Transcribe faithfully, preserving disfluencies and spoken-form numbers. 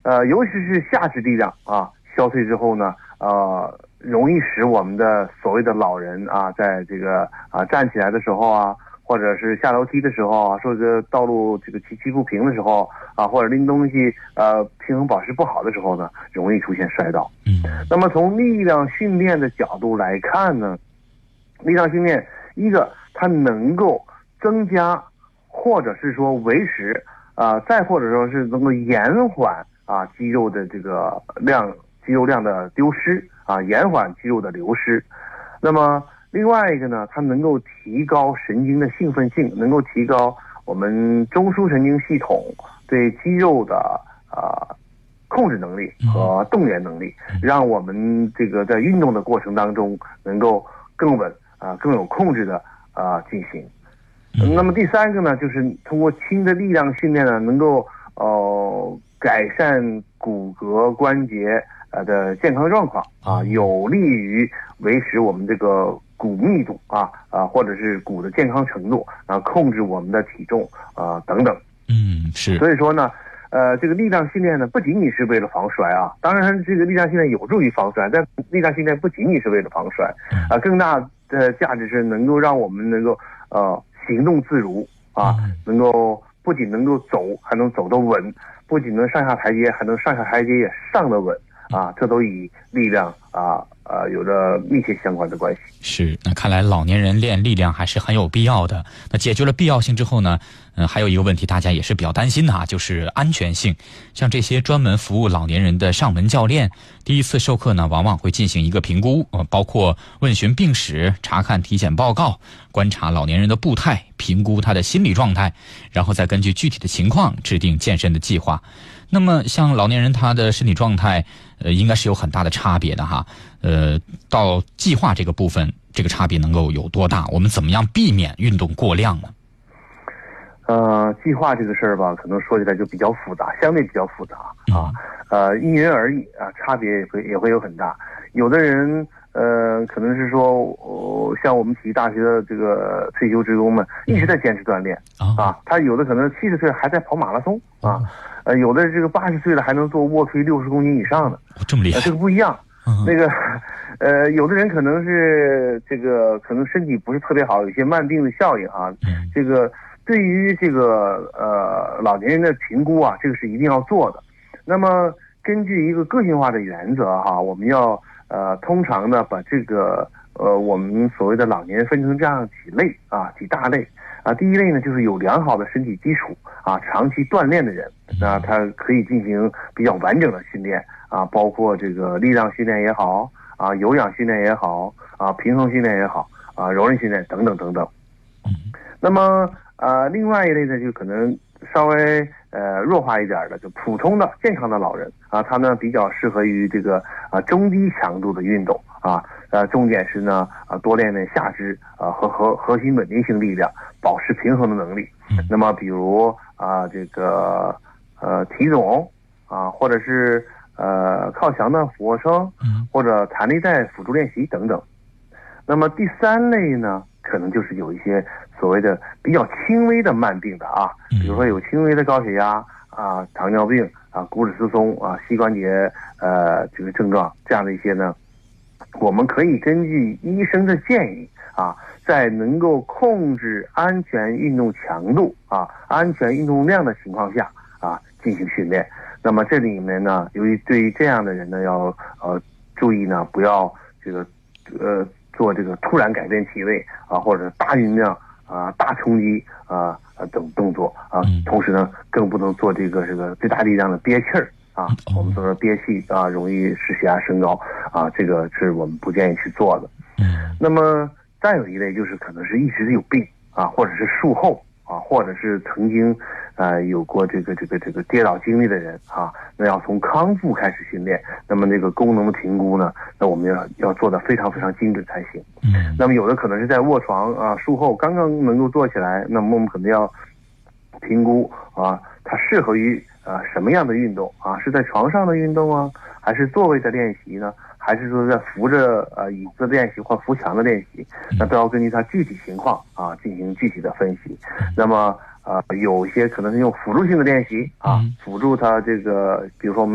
呃，尤其是下肢力量啊消退之后呢，呃，容易使我们的所谓的老人啊，在这个啊站起来的时候啊，或者是下楼梯的时候啊，或者道路这个崎岖不平的时候啊，或者拎东西呃平衡保持不好的时候呢，容易出现摔倒。 嗯， 那么从力量训练的角度来看呢，力量训练一个它能够增加或者是说维持啊、呃，再或者说是能够延缓啊肌肉的这个量肌肉量的丢失啊，延缓肌肉的流失。那么另外一个呢，它能够提高神经的兴奋性，能够提高我们中枢神经系统对肌肉的啊、呃、控制能力和动员能力，让我们这个在运动的过程当中能够更稳啊、呃、更有控制的啊、呃、进行。那么第三个呢，就是通过轻的力量训练呢，能够呃改善骨骼关节呃的健康状况啊，有利于维持我们这个骨密度啊啊，或者是骨的健康程度啊，控制我们的体重啊等等。 嗯，是。 所以说呢，呃，这个力量训练呢，不仅仅是为了防摔啊，当然这个力量训练有助于防摔，但力量训练不仅仅是为了防摔啊，更大的价值是能够让我们能够呃。行动自如啊，能够不仅能够走，还能走得稳，不仅能上下台阶，还能上下台阶也上得稳啊，这都与力量啊呃有着密切相关的关系。 是，那看来老年人练力量还是很有必要的。那解决了必要性之后呢，嗯，还有一个问题大家也是比较担心的啊，就是安全性。像这些专门服务老年人的上门教练，第一次授课呢，往往会进行一个评估，呃，包括问询病史、查看体检报告、观察老年人的步态、评估他的心理状态，然后再根据具体的情况制定健身的计划。那么像老年人他的身体状态呃应该是有很大的差别的哈，呃到计划这个部分这个差别能够有多大，我们怎么样避免运动过量呢？ 呃计划这个事儿吧，可能说起来就比较复杂，相对比较复杂啊，呃因人而异啊，差别也会也会有很大。有的人呃可能是说、呃、像我们体育大学的这个退休职工们一直在坚持锻炼、嗯、啊，他有的可能七十岁还在跑马拉松啊、嗯呃，有的这个八十岁了还能做卧推六十公斤以上的， 哦、这么厉害、呃， 这个不一样。嗯、那个，呃，有的人可能是这个可能身体不是特别好，有些慢病的效应啊。嗯、这个对于这个呃老年人的评估啊，这个是一定要做的。那么根据一个个性化的原则哈、啊，我们要呃通常呢把这个呃我们所谓的老年人分成这样几类啊几大类。啊，第一类呢，就是有良好的身体基础啊，长期锻炼的人，那他可以进行比较完整的训练啊，包括这个力量训练也好啊，有氧训练也好啊，平衡训练也好啊，柔韧训练等等等等。那么呃，另外一类呢，就可能稍微呃弱化一点的，就普通的健康的老人啊，他呢比较适合于这个啊中低强度的运动啊。呃，重点是呢，啊，多练练下肢啊和核核心稳定性力量，保持平衡的能力。嗯、那么，比如啊，这个呃体总啊，或者是呃靠墙的俯卧撑，嗯、或者弹力带辅助练习等等。那么第三类呢，可能就是有一些所谓的比较轻微的慢病的啊，比如说有轻微的高血压啊、糖尿病啊、骨质疏松啊、膝关节呃这个症状这样的一些呢。我们可以根据医生的建议啊，在能够控制安全运动强度啊、安全运动量的情况下啊进行训练。那么这里面呢，由于对于这样的人呢，要呃注意呢，不要这个呃做这个突然改变体位啊，或者大运量啊、大冲击啊啊等动作啊。同时呢，更不能做这个这个最大力量的憋气儿。啊，我们说憋气啊，容易使血压升高啊，这个是我们不建议去做的。嗯，那么再有一类就是可能是一直有病啊，或者是术后啊，或者是曾经呃有过这个这个这个跌倒经历的人啊，那要从康复开始训练。那么这个功能的评估呢，那我们要要做的非常非常精准才行。嗯，那么有的可能是在卧床啊，术后刚刚能够坐起来，那么我们可能要评估啊，它适合于。啊，什么样的运动啊？是在床上的运动啊，还是座位的练习呢？还是说在扶着呃椅子练习或扶墙的练习？那都要根据它具体情况啊进行具体的分析。那么呃，有一些可能是用辅助性的练习啊，辅助它这个，比如说我们。